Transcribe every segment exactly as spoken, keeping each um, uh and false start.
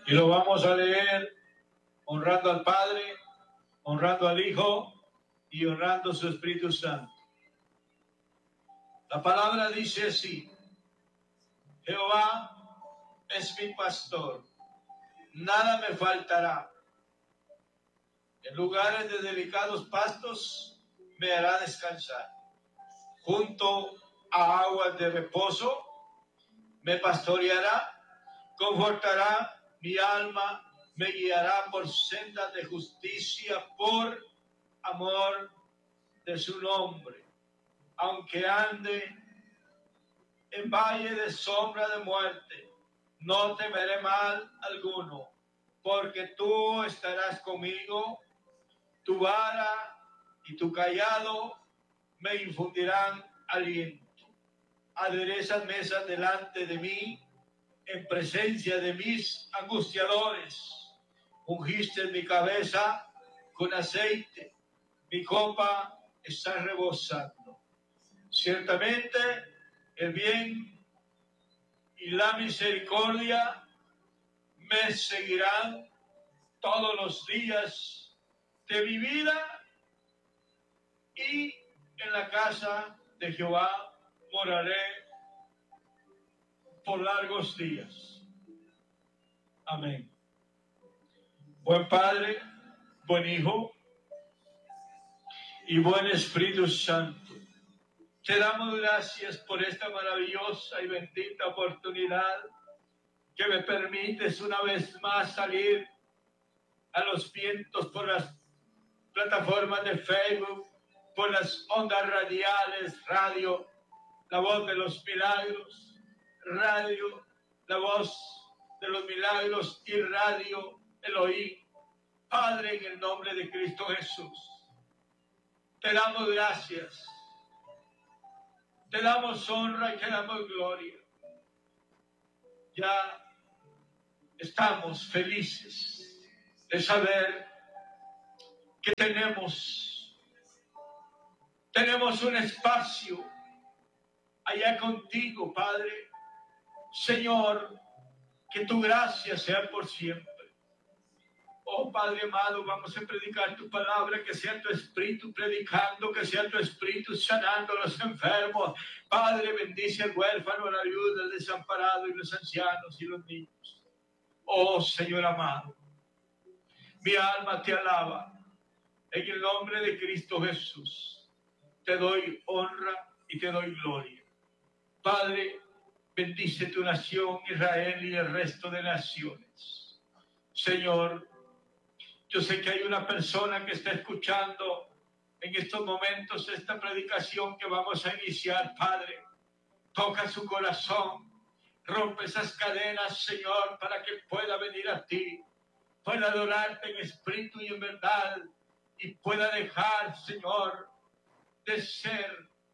Y lo vamos a leer honrando al Padre, honrando al Hijo y honrando a su Espíritu Santo. La palabra dice así: Jehová es mi pastor, nada me faltará. En lugares de delicados pastos me hará descansar. Junto a aguas de reposo me pastoreará, confortará mi alma, me guiará por sendas de justicia por amor de su nombre. Aunque ande en valle de sombra de muerte, no temeré mal alguno, porque tú estarás conmigo, tu vara y tu cayado me infundirán aliento. Aderezas mesas delante de mí, en presencia de mis angustiadores. Ungiste mi cabeza con aceite, mi copa está rebosando. Ciertamente el bien y la misericordia me seguirán todos los días de mi vida, y en la casa de Jehová moraré por largos días. Amén. Buen Padre, buen Hijo y buen Espíritu Santo, te damos gracias por esta maravillosa y bendita oportunidad que me permites una vez más salir a los vientos por las plataformas de Facebook, por las ondas radiales, radio, la voz de los milagros, radio, la voz de los milagros y radio Elohim. Padre, en el nombre de Cristo Jesús, te damos gracias, te damos honra y te damos gloria. Ya estamos felices de saber que tenemos, tenemos un espacio allá contigo, Padre. Señor, que tu gracia sea por siempre. Oh Padre amado, vamos a predicar tu palabra, que sea tu Espíritu predicando, que sea tu Espíritu sanando a los enfermos. Padre, bendice al huérfano, la viuda, al desamparado y los ancianos y los niños. Oh Señor amado, mi alma te alaba. En el nombre de Cristo Jesús, te doy honra y te doy gloria. Padre, bendice tu nación, Israel, y el resto de naciones. Señor, yo sé que hay una persona que está escuchando en estos momentos esta predicación que vamos a iniciar. Padre, toca su corazón, rompe esas cadenas, Señor, para que pueda venir a ti, pueda adorarte en espíritu y en verdad, y pueda dejar, Señor, de ser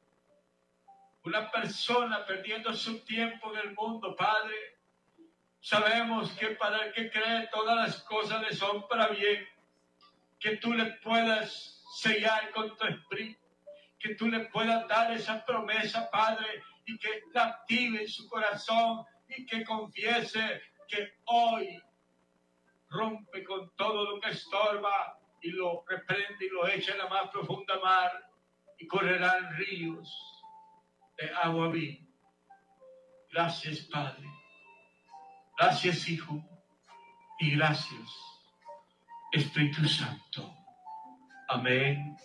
una persona perdiendo su tiempo en el mundo. Padre, sabemos que para el que cree todas las cosas le son para bien, que tú le puedas sellar con tu espíritu, que tú le puedas dar esa promesa, Padre, y que la active en su corazón y que confiese que hoy rompe con todo lo que estorba y lo reprende y lo echa en la más profunda mar, y correrán ríos de agua viva. Gracias, Padre. Gracias, Hijo. Y gracias, Espíritu Santo. Amén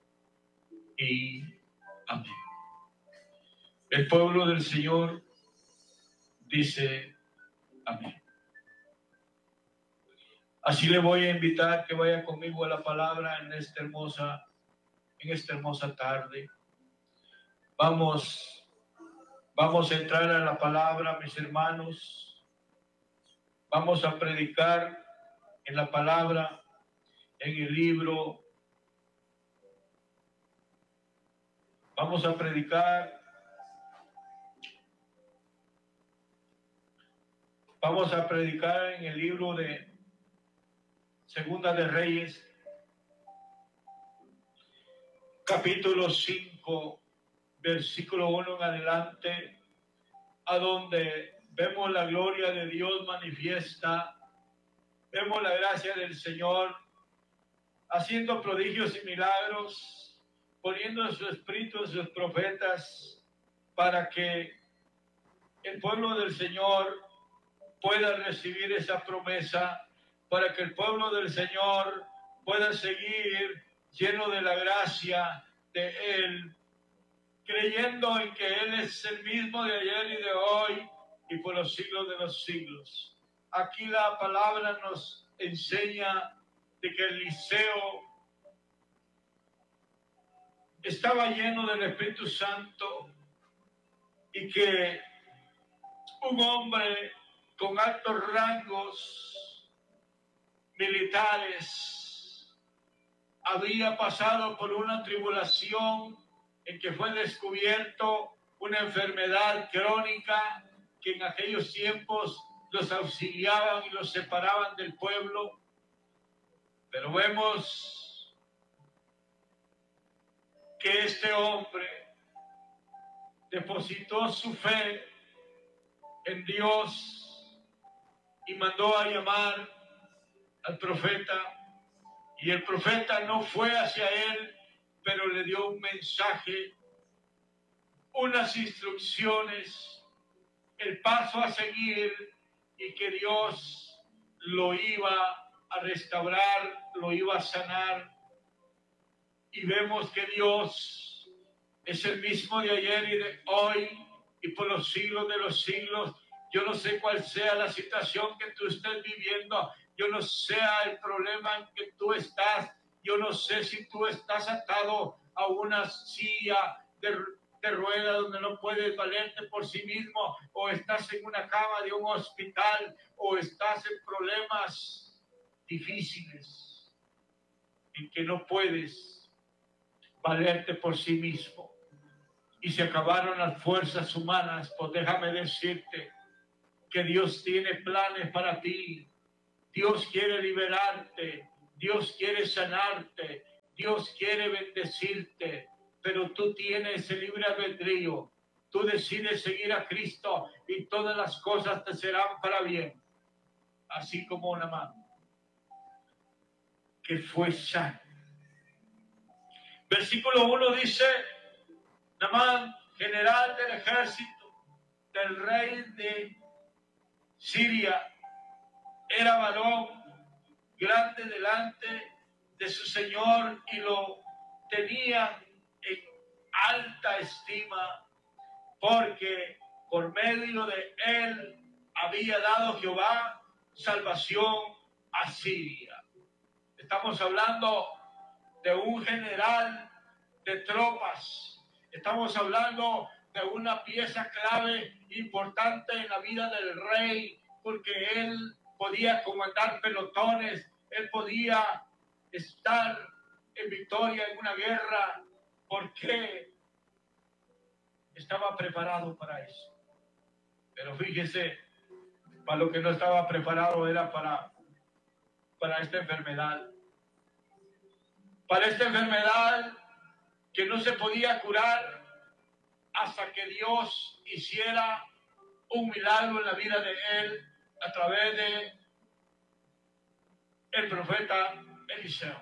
y amén. El pueblo del Señor dice amén. Así le voy a invitar que vaya conmigo a la palabra en esta hermosa, en esta hermosa tarde. Vamos, vamos a entrar a la palabra, mis hermanos. Vamos a predicar en la palabra, en el libro. Vamos a predicar. Vamos a predicar en el libro de Segunda de Reyes, capítulo cinco, versículo uno en adelante, a donde vemos la gloria de Dios manifiesta Vemos la gracia del Señor haciendo prodigios y milagros, poniendo su espíritu en sus profetas para que el pueblo del Señor pueda recibir esa promesa, para que el pueblo del Señor pueda seguir lleno de la gracia de Él, creyendo en que Él es el mismo de ayer y de hoy y por los siglos de los siglos. Aquí la palabra nos enseña de que Eliseo estaba lleno del Espíritu Santo y que un hombre con altos rangos militares había pasado por una tribulación en que fue descubierto una enfermedad crónica que en aquellos tiempos los auxiliaban y los separaban del pueblo. Pero vemos que este hombre depositó su fe en Dios y mandó a llamar al profeta, y el profeta no fue hacia él, pero le dio un mensaje, unas instrucciones, el paso a seguir, y que Dios lo iba a restaurar, lo iba a sanar. Y vemos que Dios es el mismo de ayer y de hoy y por los siglos de los siglos. Yo no sé cuál sea la situación que tú estés viviendo, yo no sé el problema en que tú estás, yo no sé si tú estás atado a una silla de, de rueda donde no puedes valerte por sí mismo, o estás en una cama de un hospital, o estás en problemas difíciles en que no puedes valerte por sí mismo y se acabaron las fuerzas humanas. Pues déjame decirte que Dios tiene planes para ti. Dios quiere liberarte, Dios quiere sanarte, Dios quiere bendecirte, pero tú tienes el libre albedrío. Tú decides seguir a Cristo y todas las cosas te serán para bien. Así como una mano que fue sana. Versículo uno dice: Naamán, general del ejército del rey de Siria, era varón grande delante de su señor y lo tenía en alta estima, porque por medio de él había dado Jehová salvación a Siria. Estamos hablando de un general de tropas. Estamos hablando de una pieza clave importante en la vida del rey, porque él podía comandar pelotones, él podía estar en victoria en una guerra, porque estaba preparado para eso. Pero fíjese, para lo que no estaba preparado era para, para esta enfermedad. Para esta enfermedad que no se podía curar hasta que Dios hiciera un milagro en la vida de él a través de el profeta Eliseo.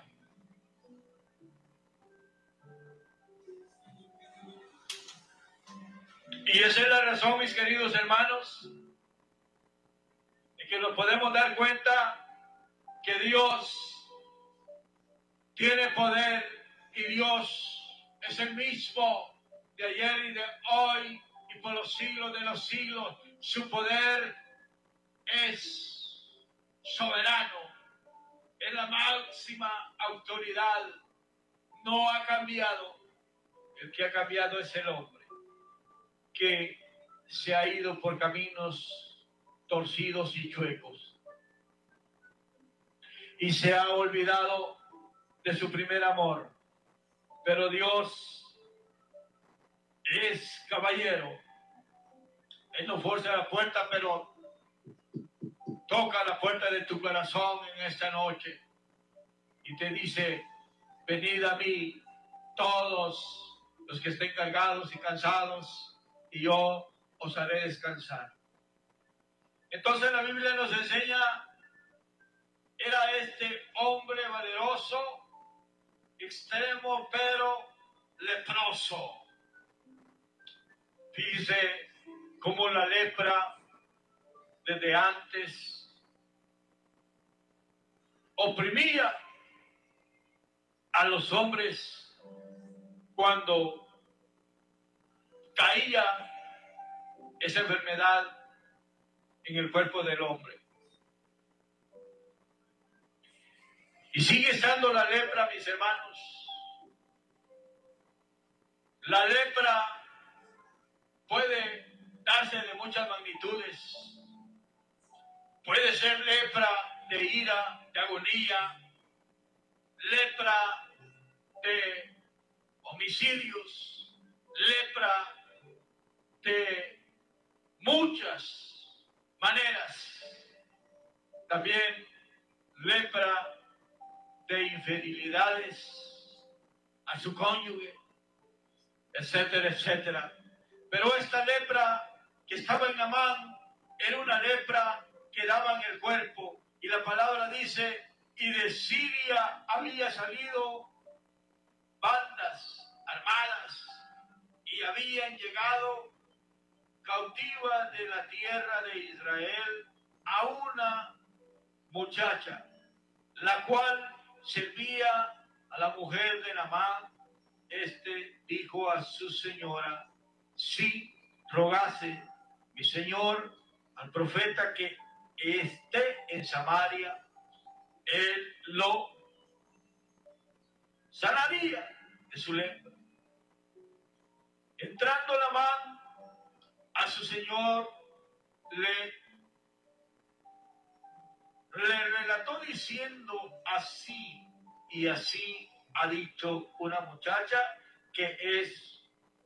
Y esa es la razón, mis queridos hermanos, de que nos podemos dar cuenta que Dios tiene poder y Dios es el mismo de ayer y de hoy y por los siglos de los siglos. Su poder es soberano, es la máxima autoridad, no ha cambiado. El que ha cambiado es el hombre, que se ha ido por caminos torcidos y chuecos y se ha olvidado de su primer amor. Pero Dios es caballero. Él no fuerza la puerta, pero toca la puerta de tu corazón en esta noche y te dice: venid a mí todos los que estén cargados y cansados, y yo os haré descansar. Entonces la Biblia nos enseña era este hombre valeroso, extremo, pero leproso. Fíjese cómo la lepra desde antes oprimía a los hombres cuando caía esa enfermedad en el cuerpo del hombre. Y sigue estando la lepra, mis hermanos. La lepra puede darse de muchas magnitudes. Puede ser lepra de ira, de agonía, lepra de homicidios, lepra de muchas maneras. También lepra de infidelidades a su cónyuge, etcétera, etcétera. Pero esta lepra que estaba en Naamán era una lepra que daba en el cuerpo. Y la palabra dice, y de Siria había salido bandas armadas y habían llegado cautivas de la tierra de Israel a una muchacha, la cual servía a la mujer de Naamán. Este dijo a su señora, si rogase mi señor al profeta que esté en Samaria, él lo sanaría de su lepra. Entrando Naamán a su señor, le, le relató diciendo, así y así ha dicho una muchacha que es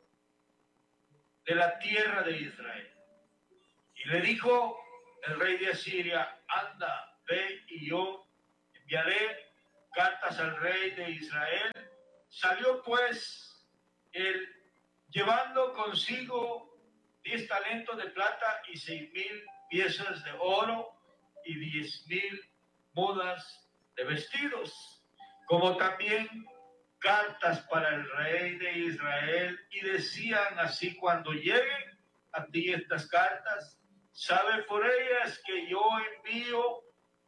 de la tierra de Israel. Y le dijo el rey de Asiria, anda, ve y yo enviaré cartas al rey de Israel. Salió pues él llevando consigo diez talentos de plata y seis mil piezas de oro y diez mil mudas de vestidos, como también cartas para el rey de Israel. Y decían así, cuando lleguen a ti estas cartas, sabe por ellas que yo envío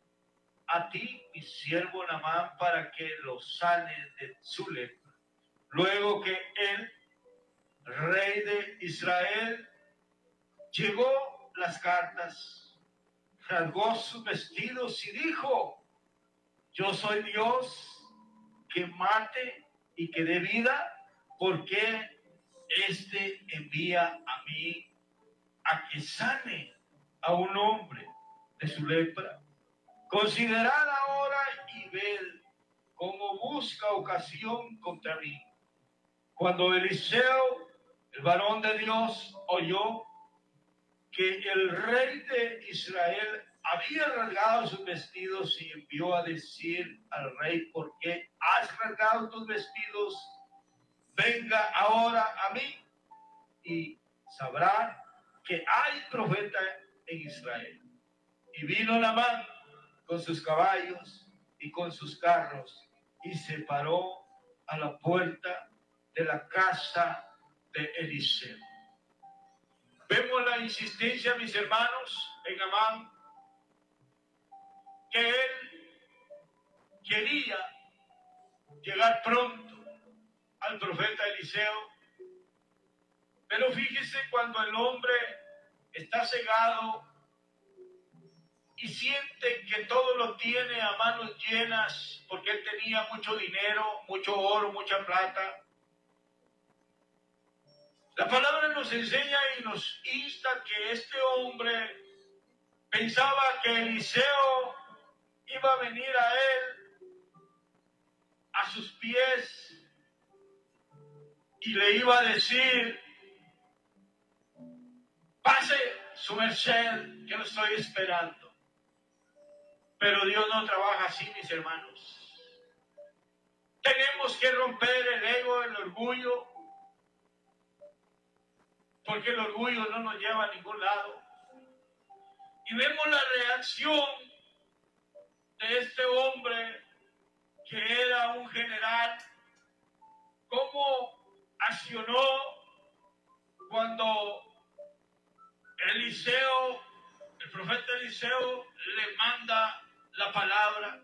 a ti mi siervo Naamán para que lo sane de su lepra. Luego que el rey de Israel llegó las cartas, rasgó sus vestidos y dijo, yo soy Dios que mate y que dé vida, porque este envía a mí a que sane a un hombre de su lepra. Considerad ahora y ved cómo busca ocasión contra mí. Cuando Eliseo, el varón de Dios, oyó que el rey de Israel había rasgado sus vestidos y envió a decir al rey, ¿por qué has rasgado tus vestidos? Venga ahora a mí y sabrá que hay profeta en Israel. Y vino Naamán con sus caballos y con sus carros y se paró a la puerta de la casa de Eliseo. Vemos la insistencia, mis hermanos, en Naamán, que él quería llegar pronto al profeta Eliseo, pero fíjese, cuando el hombre está cegado y siente que todo lo tiene a manos llenas, porque él tenía mucho dinero, mucho oro, mucha plata. La palabra nos enseña y nos insta que este hombre pensaba que Eliseo iba a venir a él, a sus pies, y le iba a decir, pase su merced, que lo estoy esperando. Pero Dios no trabaja así, mis hermanos. Tenemos que romper el ego, el orgullo, porque el orgullo no nos lleva a ningún lado. Y vemos la reacción de este hombre que era un general, cómo accionó cuando Eliseo, el profeta Eliseo, le manda la palabra,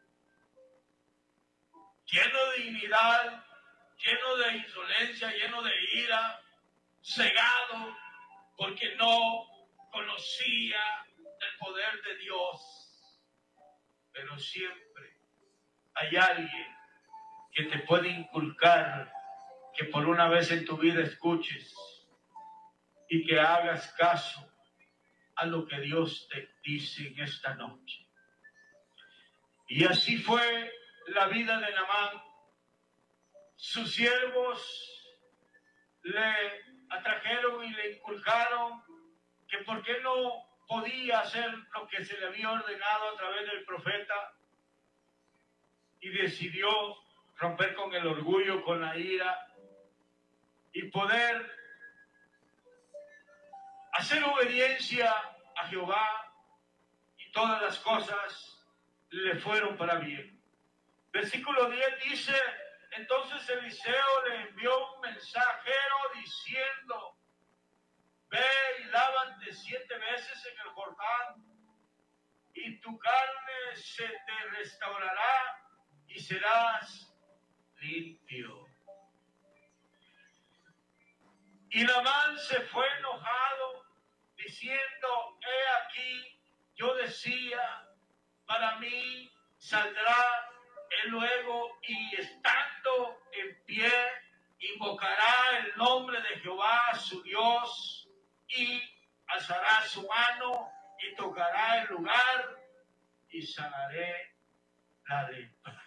lleno de dignidad, lleno de insolencia, lleno de ira, cegado, porque no conocía el poder de Dios. Pero siempre hay alguien que te puede inculcar, que por una vez en tu vida escuches y que hagas caso a lo que Dios te dice en esta noche. Y así fue la vida de Naamán. Sus siervos le atrajeron y le inculcaron que por qué no podía hacer lo que se le había ordenado a través del profeta, y decidió romper con el orgullo, con la ira, y poder hacer obediencia a Jehová, y todas las cosas le fueron para bien. Versículo diez dice: entonces Eliseo le envió un mensajero diciendo: ve y lávate siete veces en el Jordán, y tu carne se te restaurará y serás limpio. Y Naamán se fue enojado, diciendo: he aquí, yo decía, para mí saldrá él luego, y estando en pie, invocará el nombre de Jehová su Dios, y alzará su mano y tocará el lugar, y sanaré la lepra.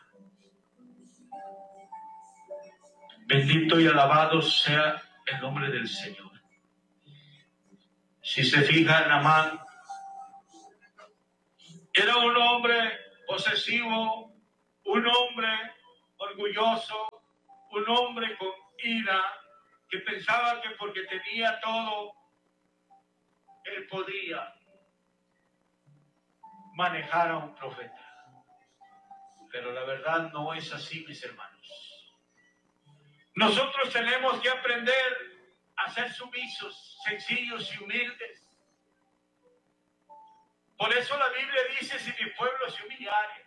Bendito y alabado sea el nombre del Señor. Si se fijan, Naamán era un hombre posesivo, un hombre orgulloso, un hombre con ira, que pensaba que porque tenía todo, él podía manejar a un profeta. Pero la verdad no es así, mis hermanos. Nosotros tenemos que aprender a ser sumisos, sencillos y humildes. Por eso la Biblia dice: si mi pueblo se humillare,